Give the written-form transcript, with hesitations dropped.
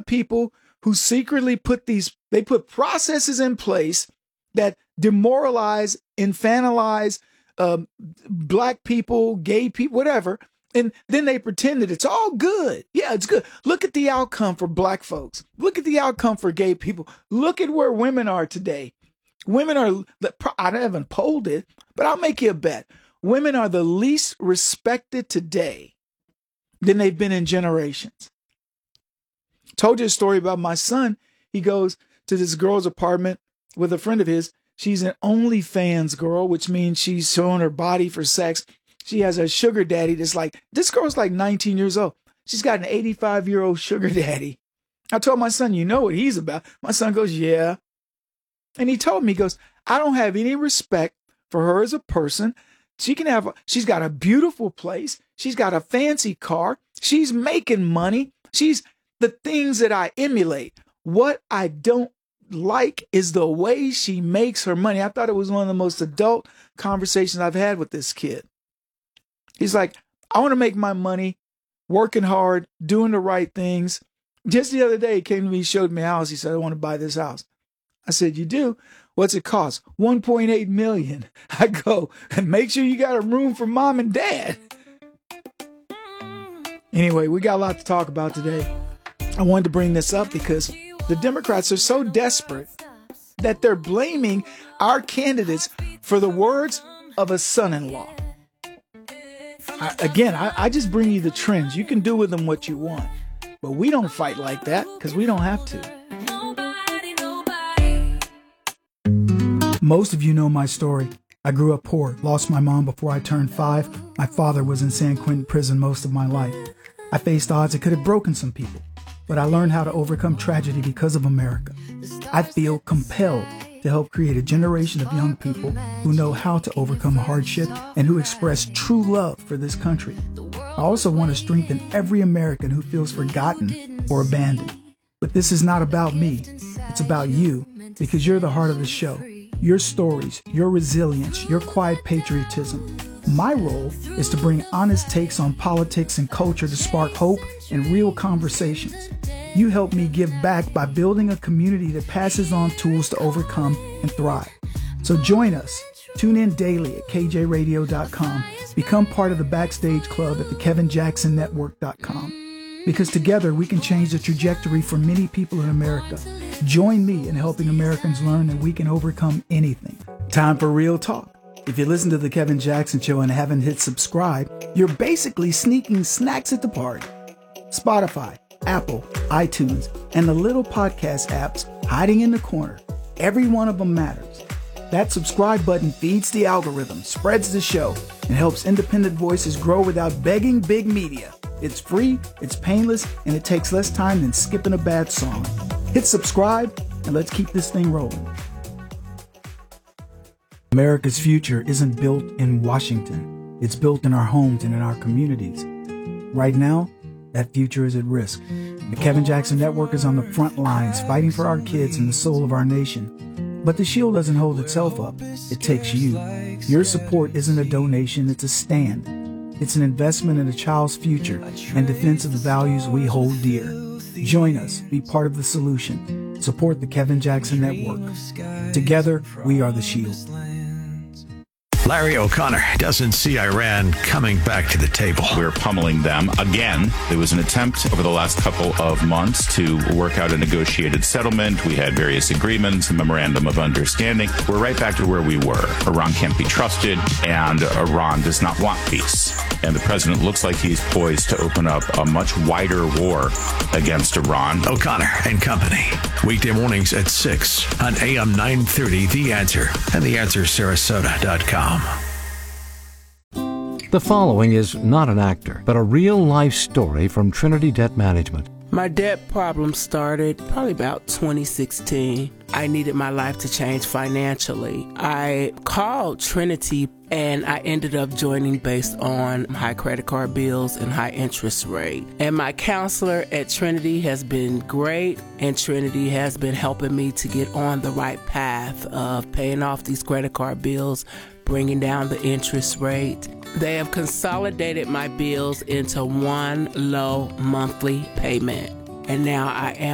people who secretly put processes in place that demoralize, infantilize black people, gay people, whatever. And then they pretend that it's all good. Yeah, it's good. Look at the outcome for black folks. Look at the outcome for gay people. Look at where women are today. Women are, I haven't polled it, but I'll make you a bet. Women are the least respected today than they've been in generations. Told you a story about my son. He goes to this girl's apartment with a friend of his. She's an OnlyFans girl, which means she's showing her body for sex. She has a sugar daddy that's like, this girl's like 19 years old. She's got an 85-year-old sugar daddy. I told my son, you know what he's about. My son goes, yeah. And he told me, he goes, I don't have any respect for her as a person. She's got a beautiful place. She's got a fancy car. She's making money. She's the things that I emulate. What I don't like is the way she makes her money. I thought it was one of the most adult conversations I've had with this kid. He's like, I want to make my money, working hard, doing the right things. Just the other day, he came to me, showed me a house. He said, I want to buy this house. I said, you do? What's it cost? $1.8 million. I go, and make sure you got a room for mom and dad. Anyway, we got a lot to talk about today. I wanted to bring this up because the Democrats are so desperate that they're blaming our candidates for the words of a son-in-law. I just bring you the trends. You can do with them what you want. But we don't fight like that because we don't have to. Most of you know my story. I grew up poor, lost my mom before I turned 5. My father was in San Quentin prison most of my life. I faced odds that could have broken some people, but I learned how to overcome tragedy because of America. I feel compelled to help create a generation of young people who know how to overcome hardship and who express true love for this country. I also want to strengthen every American who feels forgotten or abandoned. But this is not about me. It's about you, because you're the heart of the show. Your stories, your resilience, your quiet patriotism. My role is to bring honest takes on politics and culture to spark hope and real conversations. You help me give back by building a community that passes on tools to overcome and thrive. So join us. Tune in daily at kjradio.com. Become part of the Backstage Club at the KevinJacksonNetwork.com. Because together we can change the trajectory for many people in America. Join me in helping Americans learn that we can overcome anything. Time for real talk. If you listen to The Kevin Jackson Show and haven't hit subscribe, you're basically sneaking snacks at the party. Spotify, Apple, iTunes, and the little podcast apps hiding in the corner. Every one of them matters. That subscribe button feeds the algorithm, spreads the show, and helps independent voices grow without begging big media. It's free, it's painless, and it takes less time than skipping a bad song. Hit subscribe, and let's keep this thing rolling. America's future isn't built in Washington. It's built in our homes and in our communities. Right now, that future is at risk. The Kevin Jackson Network is on the front lines fighting for our kids and the soul of our nation. But the shield doesn't hold itself up. It takes you. Your support isn't a donation, it's a stand. It's an investment in a child's future and defense of the values we hold dear. Join us. Be part of the solution. Support the Kevin Jackson Network. Together, we are the shield. Larry O'Connor doesn't see Iran coming back to the table. We're pummeling them again. There was an attempt over the last couple of months to work out a negotiated settlement. We had various agreements, a memorandum of understanding. We're right back to where we were. Iran can't be trusted, and Iran does not want peace. And the president looks like he's poised to open up a much wider war against Iran. O'Connor and Company. Weekday mornings at 6 on AM 930 The Answer and TheAnswerSarasota.com. The following is not an actor, but a real-life story from Trinity Debt Management. My debt problem started probably about 2016. I needed my life to change financially. I called Trinity and I ended up joining based on high credit card bills and high interest rate. And my counselor at Trinity has been great, and Trinity has been helping me to get on the right path of paying off these credit card bills, bringing down the interest rate. They have consolidated my bills into one low monthly payment. And now I am